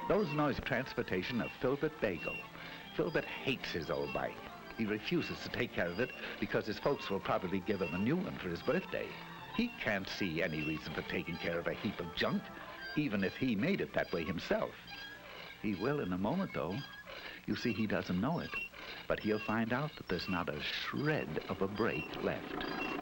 Those noise transportation of Filbert Bagel. Filbert hates his old bike. He refuses to take care of it because his folks will probably give him a new one for his birthday. He can't see any reason for taking care of a heap of junk, even if he made it that way himself. He will in a moment, though. You see, he doesn't know it, but he'll find out that there's not a shred of a brake left.